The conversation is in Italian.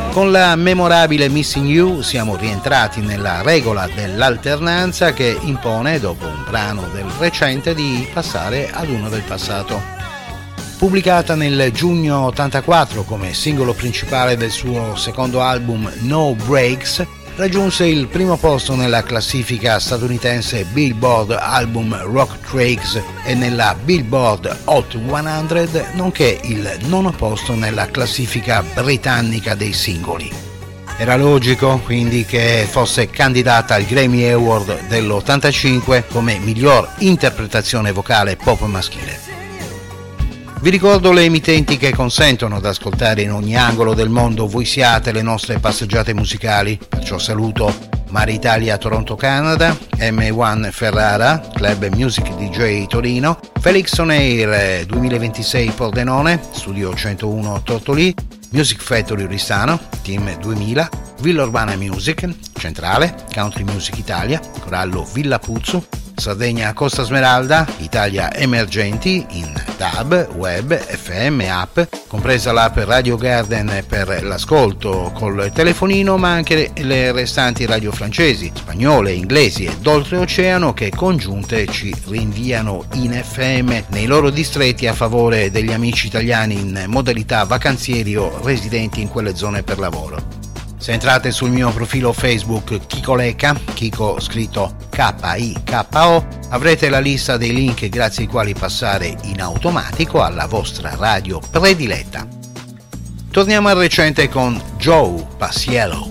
Con la memorabile Missing You siamo rientrati nella regola dell'alternanza che impone, dopo un brano del recente, di passare ad uno del passato. Pubblicata nel giugno 84 come singolo principale del suo secondo album No Breaks, raggiunse il primo posto nella classifica statunitense Billboard Album Rock Tracks e nella Billboard Hot 100, nonché il nono posto nella classifica britannica dei singoli. Era logico quindi che fosse candidata al Grammy Award dell'85 come miglior interpretazione vocale pop maschile. Vi ricordo le emittenti che consentono ad ascoltare in ogni angolo del mondo voi siate le nostre passeggiate musicali, perciò saluto Mare Italia Toronto Canada, M1 Ferrara, Club Music DJ Torino, Felix On Air 2026 Pordenone, Studio 101 Tortolì, Music Factory Rissano, Team 2000, Villa Urbana Music, Centrale, Country Music Italia, Corallo Villa Puzzu, Sardegna Costa Smeralda, Italia Emergenti in DAB, web, FM, app, compresa l'app Radio Garden per l'ascolto col telefonino, ma anche le restanti radio francesi, spagnole, inglesi ed oltreoceano che congiunte ci rinviano in FM nei loro distretti a favore degli amici italiani in modalità vacanzieri o residenti in quelle zone per lavoro. Se entrate sul mio profilo Facebook Kiko Lecca, Kiko scritto K-I-K-O, avrete la lista dei link grazie ai quali passare in automatico alla vostra radio prediletta. Torniamo al recente con Joe Paciello.